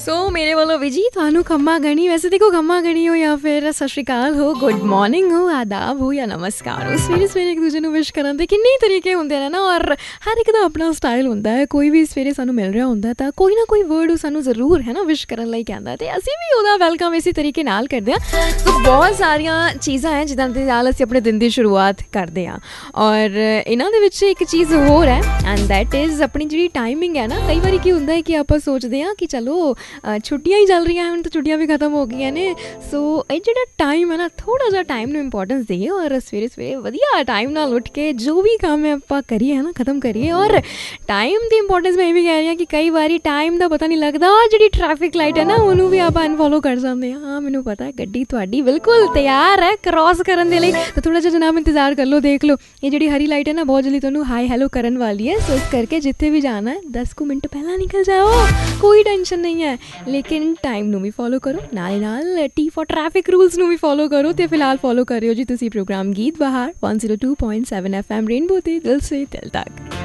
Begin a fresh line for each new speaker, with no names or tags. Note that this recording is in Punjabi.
ਸੋ ਮੇਰੇ ਵੱਲੋਂ ਵੀ ਜੀ ਤੁਹਾਨੂੰ ਖੰਮਾ ਗਣੀ, ਵੈਸੇ ਦੇਖੋ ਖੰਮਾ ਗਣੀ ਹੋ ਜਾਂ ਫਿਰ ਸਤਿ ਸ਼੍ਰੀ ਅਕਾਲ ਹੋ, ਗੁੱਡ ਮਾਰਨਿੰਗ ਹੋ, ਆਦਾਬ ਹੋ ਜਾਂ ਨਮਸਕਾਰ ਹੋ, ਸਵੇਰੇ ਸਵੇਰੇ ਇੱਕ ਦੂਜੇ ਨੂੰ ਵਿਸ਼ ਕਰਨ ਦੇ ਕਿੰਨੇ ਤਰੀਕੇ ਹੁੰਦੇ ਨੇ ਨਾ, ਔਰ ਹਰ ਇੱਕ ਦਾ ਆਪਣਾ ਸਟਾਈਲ ਹੁੰਦਾ ਹੈ। ਕੋਈ ਵੀ ਸਵੇਰੇ ਸਾਨੂੰ ਮਿਲ ਰਿਹਾ ਹੁੰਦਾ ਤਾਂ ਕੋਈ ਨਾ ਕੋਈ ਵਰਡ ਉਹ ਸਾਨੂੰ ਜ਼ਰੂਰ ਹੈ ਨਾ ਵਿਸ਼ ਕਰਨ ਲਈ ਕਹਿੰਦਾ, ਅਤੇ ਅਸੀਂ ਵੀ ਉਹਦਾ ਵੈਲਕਮ ਇਸੇ ਤਰੀਕੇ ਨਾਲ ਕਰਦੇ ਹਾਂ। ਸੋ ਬਹੁਤ ਸਾਰੀਆਂ ਚੀਜ਼ਾਂ ਹੈ ਜਿੱਦਾਂ ਦੇ ਨਾਲ ਅਸੀਂ ਆਪਣੇ ਦਿਨ ਦੀ ਸ਼ੁਰੂਆਤ ਕਰਦੇ ਹਾਂ, ਔਰ ਇਹਨਾਂ ਦੇ ਵਿੱਚ ਇੱਕ ਚੀਜ਼ ਹੋਰ ਹੈ ਐਂਡ ਦੈਟ ਇਜ਼ ਆਪਣੀ ਜਿਹੜੀ ਟਾਈਮਿੰਗ ਹੈ ਨਾ। ਕਈ ਵਾਰੀ ਕੀ ਹੁੰਦਾ ਹੈ ਕਿ ਆਪਾਂ ਸੋਚਦੇ ਹਾਂ ਕਿ ਚਲੋ ਛੁੱਟੀਆਂ ਹੀ ਚੱਲ ਰਹੀਆਂ ਹੁਣ ਤਾਂ ਛੁੱਟੀਆਂ ਵੀ ਖਤਮ ਹੋ ਗਈਆਂ ਨੇ, ਸੋ ਇਹ ਜਿਹੜਾ ਟਾਈਮ ਹੈ ਨਾ ਥੋੜ੍ਹਾ ਜਿਹਾ ਟਾਈਮ ਨੂੰ ਇੰਪੋਰਟੈਂਸ ਦੇਈਏ ਔਰ ਸਵੇਰੇ ਸਵੇਰੇ ਵਧੀਆ ਟਾਈਮ ਨਾਲ ਉੱਠ ਕੇ ਜੋ ਵੀ ਕੰਮ ਹੈ ਆਪਾਂ ਕਰੀਏ ਹੈ ਨਾ ਖਤਮ ਕਰੀਏ। ਔਰ ਟਾਈਮ ਦੀ ਇੰਪੋਰਟੈਂਸ ਮੈਂ ਇਹ ਵੀ ਕਹਿ ਰਹੀ ਹਾਂ ਕਿ ਕਈ ਵਾਰੀ ਟਾਈਮ ਦਾ ਪਤਾ ਨਹੀਂ ਲੱਗਦਾ, ਔਰ ਜਿਹੜੀ ਟ੍ਰੈਫਿਕ ਲਾਈਟ ਹੈ ਨਾ ਉਹਨੂੰ ਵੀ ਆਪਾਂ ਅਨਫੋਲੋ ਕਰ ਜਾਂਦੇ ਹਾਂ। ਹਾਂ ਮੈਨੂੰ ਪਤਾ ਹੈ ਗੱਡੀ ਤੁਹਾਡੀ ਬਿਲਕੁਲ ਤਿਆਰ ਹੈ ਕ੍ਰੋਸ ਕਰਨ ਦੇ ਲਈ, ਤਾਂ ਥੋੜ੍ਹਾ ਜਿਹਾ ਜਨਾਬ ਇੰਤਜ਼ਾਰ ਕਰ ਲਓ। ਦੇਖ ਲਓ ਇਹ ਜਿਹੜੀ ਹਰੀ ਲਾਈਟ ਹੈ ਨਾ ਬਹੁਤ ਜਲਦੀ ਤੁਹਾਨੂੰ ਹਾਈ ਹੈਲੋ ਕਰਨ ਵਾਲੀ ਹੈ, ਸੋ ਇਸ ਕਰਕੇ ਜਿੱਥੇ ਵੀ ਜਾਣਾ ਹੈ 10 ਕੁ ਮਿੰਟ ਪਹਿਲਾਂ ਨਿਕਲ ਜਾਓ, ਕੋਈ ਟੈਨਸ਼ਨ ਨਹੀਂ ਹੈ। ਲੇਕਿਨ ਟਾਈਮ ਨੂੰ ਵੀ ਫੋਲੋ ਕਰੋ, ਨਾਲ ਨਾਲ ਟੀ ਫॉर ਟ੍ਰੈਫਿਕ ਰੂਲਸ ਨੂੰ ਵੀ ਫੋਲੋ ਕਰੋ। ਅਤੇ ਫਿਲਹਾਲ ਫੋਲੋ ਕਰ ਰਹੇ ਹੋ ਜੀ ਤੁਸੀਂ ਪ੍ਰੋਗਰਾਮ ਗੀਤ ਬਹਾਰ 102.7 FM ਰੇਨਬੋ 'ਤੇ ਦਿਲ ਸੇ ਦਿਲ ਤੱਕ।